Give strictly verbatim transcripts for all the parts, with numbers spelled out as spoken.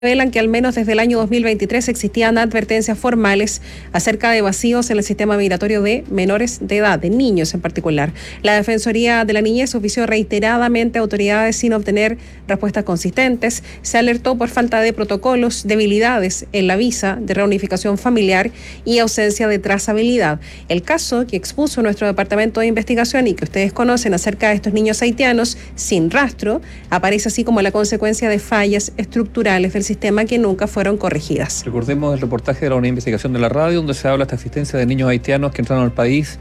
revelan que al menos desde el año dos mil veintitrés existían advertencias formales acerca de vacíos en el sistema migratorio de menores de edad, de niños en particular. La Defensoría de la Niñez ofició reiteradamente a autoridades sin obtener respuestas consistentes. Se alertó por falta de protocolos, debilidades en la visa de reunificación familiar y ausencia de trazabilidad. El caso que expuso nuestro departamento de investigación y que ustedes conocen acerca de estos niños haitianos sin rastro aparece así como la consecuencia de fallas estructurales del sistema que nunca fueron corregidas. Recordemos el reportaje de la Unidad de Investigación de la Radio, donde se habla de esta existencia de niños haitianos que entraron al país.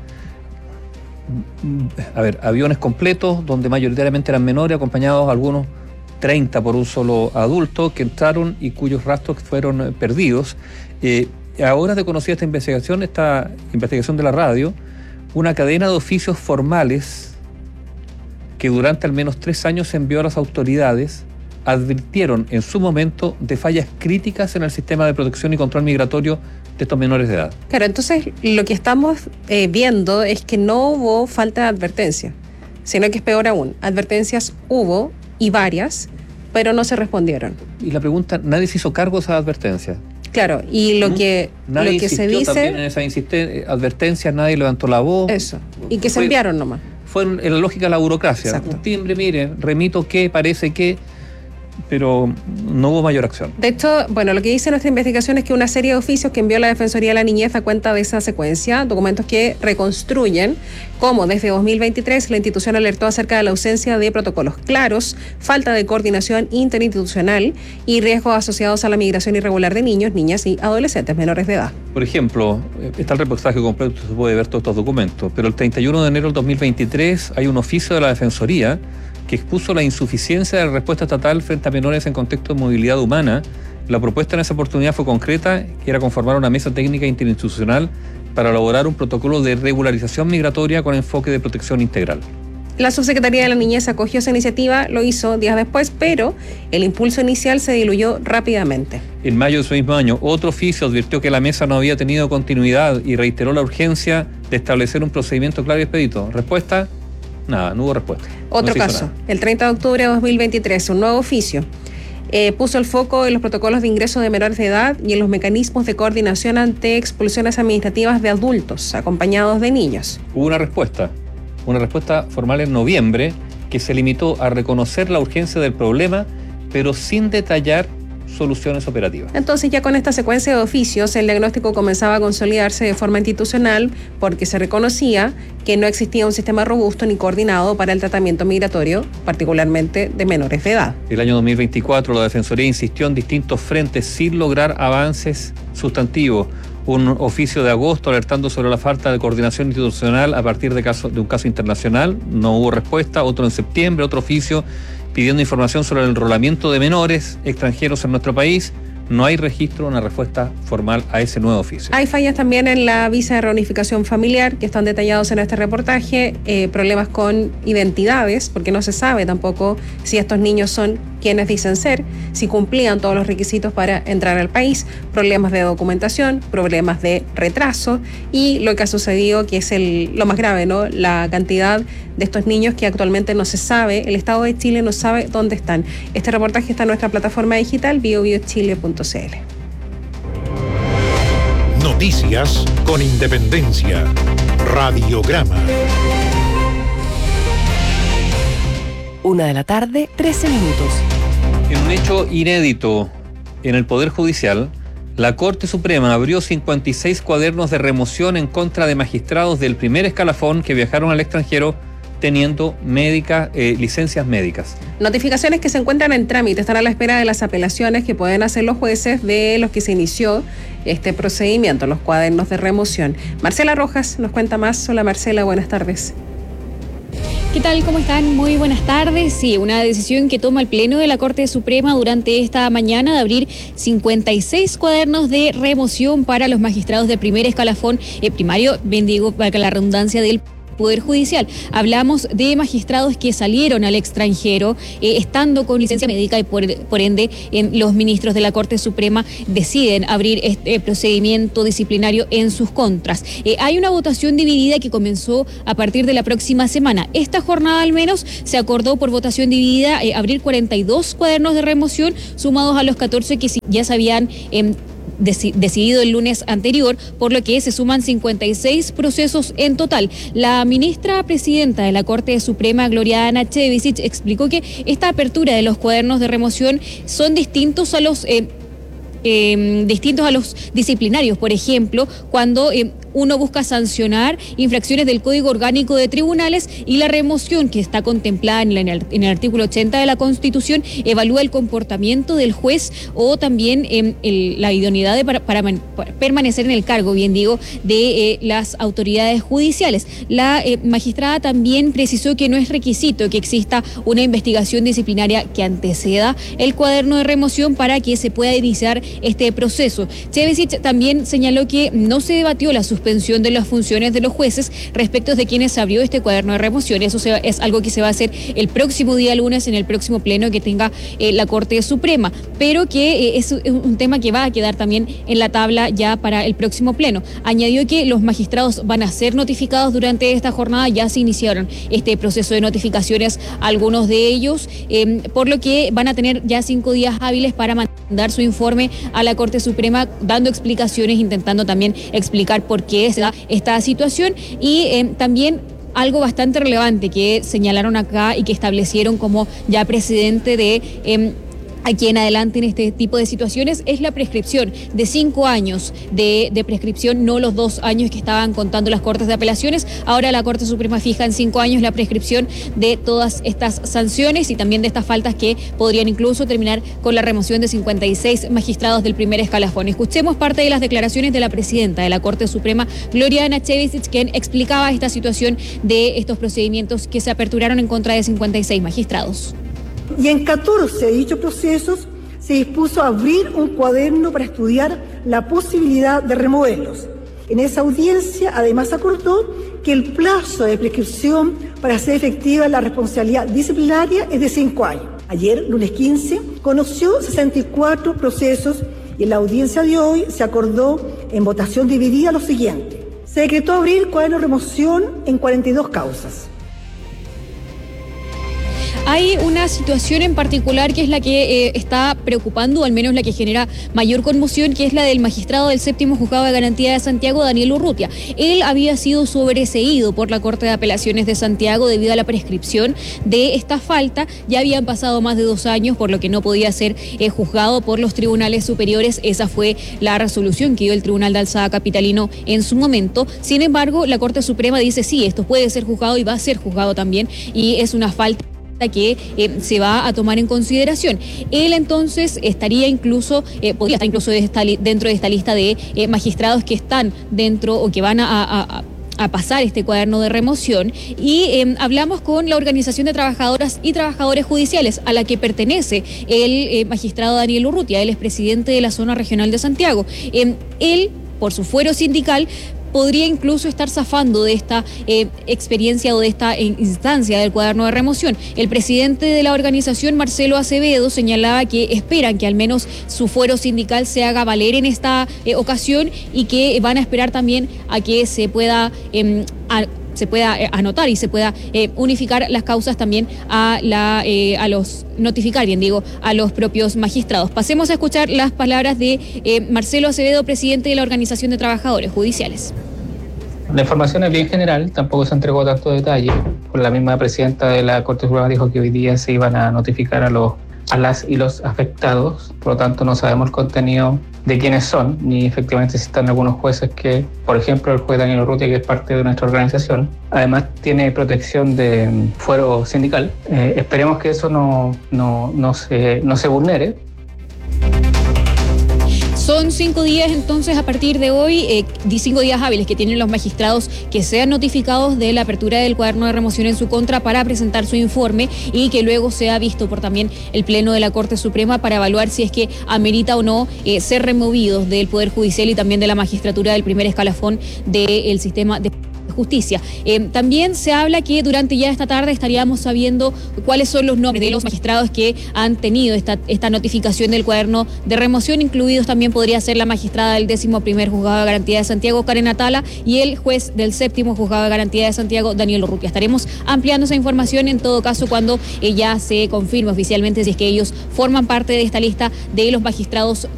A ver, aviones completos, donde mayoritariamente eran menores, acompañados algunos treinta por un solo adulto, que entraron y cuyos rastros fueron perdidos. Eh, ahora de conocida esta investigación, esta investigación de la Radio, una cadena de oficios formales que durante al menos tres años se envió a las autoridades advirtieron en su momento de fallas críticas en el sistema de protección y control migratorio de estos menores de edad. Claro, entonces lo que estamos eh, viendo es que no hubo falta de advertencia, sino que es peor aún, advertencias hubo y varias, pero no se respondieron. Y la pregunta, ¿nadie se hizo cargo de esas advertencias? Claro, y lo que, nadie lo que se dice... también en esas insisten- advertencias, nadie levantó la voz. Eso, y que fue, se enviaron nomás. Fue en la lógica de la burocracia. Exacto. Un timbre, mire, remito qué, parece qué, pero no hubo mayor acción. De hecho, bueno, lo que dice nuestra investigación es que una serie de oficios que envió la Defensoría de la Niñez da cuenta de esa secuencia, documentos que reconstruyen cómo desde dos mil veintitrés la institución alertó acerca de la ausencia de protocolos claros, falta de coordinación interinstitucional y riesgos asociados a la migración irregular de niños, niñas y adolescentes menores de edad. Por ejemplo, está el reportaje completo, se puede ver todos estos documentos, pero el treinta y uno de enero del dos mil veintitrés hay un oficio de la Defensoría que expuso la insuficiencia de la respuesta estatal frente a menores en contexto de movilidad humana. La propuesta en esa oportunidad fue concreta, que era conformar una mesa técnica interinstitucional para elaborar un protocolo de regularización migratoria con enfoque de protección integral. La Subsecretaría de la Niñez acogió esa iniciativa, lo hizo días después, pero el impulso inicial se diluyó rápidamente. En mayo de ese mismo año, otro oficio advirtió que la mesa no había tenido continuidad y reiteró la urgencia de establecer un procedimiento claro y expedito. Respuesta: nada, no hubo respuesta. Otro no caso, el treinta de octubre de dos mil veintitrés, un nuevo oficio eh, puso el foco en los protocolos de ingreso de menores de edad y en los mecanismos de coordinación ante expulsiones administrativas de adultos acompañados de niños. Hubo una respuesta, una respuesta formal en noviembre que se limitó a reconocer la urgencia del problema, pero sin detallar soluciones operativas. Entonces, ya con esta secuencia de oficios, el diagnóstico comenzaba a consolidarse de forma institucional porque se reconocía que no existía un sistema robusto ni coordinado para el tratamiento migratorio, particularmente de menores de edad. El año dos mil veinticuatro, la Defensoría insistió en distintos frentes sin lograr avances sustantivos. Un oficio de agosto alertando sobre la falta de coordinación institucional a partir de, caso, de un caso internacional, no hubo respuesta. Otro en septiembre, otro oficio pidiendo información sobre el enrolamiento de menores extranjeros en nuestro país. No hay registro, una respuesta formal a ese nuevo oficio. Hay fallas también en la visa de reunificación familiar, que están detallados en este reportaje, eh, problemas con identidades, porque no se sabe tampoco si estos niños son quienes dicen ser, si cumplían todos los requisitos para entrar al país, problemas de documentación, problemas de retraso y lo que ha sucedido, que es el, lo más grave, ¿no? La cantidad de estos niños que actualmente no se sabe, el Estado de Chile no sabe dónde están. Este reportaje está en nuestra plataforma digital bio bio chile punto c l. Noticias con independencia. Radiograma. Una de la tarde, trece minutos. En un hecho inédito en el Poder Judicial, la Corte Suprema abrió cincuenta y seis cuadernos de remoción en contra de magistrados del primer escalafón que viajaron al extranjero teniendo médica, eh, licencias médicas. Notificaciones que se encuentran en trámite, están a la espera de las apelaciones que pueden hacer los jueces de los que se inició este procedimiento, los cuadernos de remoción. Marcela Rojas nos cuenta más. Hola Marcela, buenas tardes. ¿Qué tal? ¿Cómo están? Muy buenas tardes. Sí, una decisión que toma el Pleno de la Corte Suprema durante esta mañana de abrir cincuenta y seis cuadernos de remoción para los magistrados del primer escalafón eh, primario, bien digo, para la redundancia del Poder Judicial. Hablamos de magistrados que salieron al extranjero eh, estando con licencia médica y por, por ende eh, los ministros de la Corte Suprema deciden abrir este procedimiento disciplinario en sus contras. Eh, hay una votación dividida que comenzó a partir de la próxima semana. Esta jornada al menos se acordó por votación dividida eh, abrir cuarenta y dos cuadernos de remoción sumados a los catorce que ya se habían eh, decidido el lunes anterior, por lo que se suman cincuenta y seis procesos en total. La ministra presidenta de la Corte Suprema, Gloriana Chevisic, explicó que esta apertura de los cuadernos de remoción son distintos a los eh, eh, distintos a los disciplinarios. Por ejemplo, cuando eh, uno busca sancionar infracciones del Código Orgánico de Tribunales, y la remoción que está contemplada en, la, en el artículo ochenta de la Constitución evalúa el comportamiento del juez o también eh, el, la idoneidad de, para, para, para permanecer en el cargo, bien digo, de eh, las autoridades judiciales. La eh, magistrada también precisó que no es requisito que exista una investigación disciplinaria que anteceda el cuaderno de remoción para que se pueda iniciar este proceso. Chevisic también señaló que no se debatió la suspensión suspensión de las funciones de los jueces respecto de quienes abrió este cuaderno de remoción. Eso se va, es algo que se va a hacer el próximo día lunes en el próximo pleno que tenga eh, la Corte Suprema, pero que eh, es un tema que va a quedar también en la tabla ya para el próximo pleno. Añadió que los magistrados van a ser notificados durante esta jornada, ya se iniciaron este proceso de notificaciones algunos de ellos, eh, por lo que van a tener ya cinco días hábiles para mandar su informe a la Corte Suprema, dando explicaciones, intentando también explicar por qué se da esta situación. Y eh, también algo bastante relevante que señalaron acá y que establecieron como ya precedente de eh, aquí en adelante en este tipo de situaciones es la prescripción de cinco años de, de prescripción, no los dos años que estaban contando las Cortes de Apelaciones. Ahora la Corte Suprema fija en cinco años la prescripción de todas estas sanciones y también de estas faltas que podrían incluso terminar con la remoción de cincuenta y seis magistrados del primer escalafón. Escuchemos parte de las declaraciones de la presidenta de la Corte Suprema, Gloriana Chevisic, quien explicaba esta situación de estos procedimientos que se aperturaron en contra de cincuenta y seis magistrados. Y en catorce de dichos procesos se dispuso a abrir un cuaderno para estudiar la posibilidad de removerlos. En esa audiencia, además, acordó que el plazo de prescripción para hacer efectiva la responsabilidad disciplinaria es de cinco años. Ayer, lunes quince, conoció sesenta y cuatro procesos y en la audiencia de hoy se acordó en votación dividida lo siguiente. Se decretó abrir cuaderno de remoción en cuarenta y dos causas. Hay una situación en particular que es la que eh, está preocupando, o al menos la que genera mayor conmoción, que es la del magistrado del séptimo juzgado de garantía de Santiago, Daniel Urrutia. Él había sido sobreseído por la Corte de Apelaciones de Santiago debido a la prescripción de esta falta. Ya habían pasado más de dos años, por lo que no podía ser eh, juzgado por los tribunales superiores. Esa fue la resolución que dio el Tribunal de Alzada Capitalino en su momento. Sin embargo, la Corte Suprema dice sí, esto puede ser juzgado y va a ser juzgado también, y es una falta que eh, se va a tomar en consideración. Él entonces estaría incluso, eh, podría estar incluso de esta, dentro de esta lista de eh, magistrados que están dentro o que van a, a, a pasar este cuaderno de remoción. Y eh, hablamos con la Organización de Trabajadoras y Trabajadores Judiciales, a la que pertenece el eh, magistrado Daniel Urrutia. Él es presidente de la Zona Regional de Santiago. Eh, él, por su fuero sindical, podría incluso estar zafando de esta eh, experiencia o de esta eh, instancia del cuaderno de remoción. El presidente de la organización, Marcelo Acevedo, señalaba que esperan que al menos su fuero sindical se haga valer en esta eh, ocasión y que van a esperar también a que se pueda eh, a, se pueda anotar y se pueda eh, unificar las causas también a la eh, a los notificar, bien digo, a los propios magistrados. Pasemos a escuchar las palabras de eh, Marcelo Acevedo, presidente de la Organización de Trabajadores Judiciales. La información es bien general, tampoco se entregó tanto detalle. Por la misma presidenta de la Corte Suprema dijo que hoy día se iban a notificar a los a las y los afectados, por lo tanto no sabemos el contenido de quiénes son, ni efectivamente si están algunos jueces que, por ejemplo, el juez Daniel Urrutia, que es parte de nuestra organización, además tiene protección de fuero sindical. Eh, esperemos que eso no, no, no, se, no se vulnere. Son cinco días entonces a partir de hoy, eh, cinco días hábiles que tienen los magistrados que sean notificados de la apertura del cuaderno de remoción en su contra para presentar su informe y que luego sea visto por también el Pleno de la Corte Suprema para evaluar si es que amerita o no eh, ser removidos del Poder Judicial y también de la magistratura del primer escalafón del sistema de Justicia. Eh, también se habla que durante ya esta tarde estaríamos sabiendo cuáles son los nombres de los magistrados que han tenido esta, esta notificación del cuaderno de remoción, incluidos también podría ser la magistrada del décimo primer Juzgado de Garantía de Santiago, Karen Atala, y el juez del séptimo Juzgado de Garantía de Santiago, Daniel Urrutia. Estaremos ampliando esa información en todo caso cuando eh, ya se confirme oficialmente si es que ellos forman parte de esta lista de los magistrados